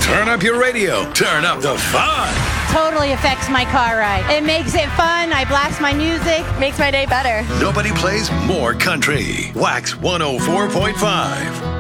Turn up your radio. Turn up the fun. Totally affects my car ride. It makes it fun. I blast my music. Makes my day better. Nobody plays more country. Wax 104.5.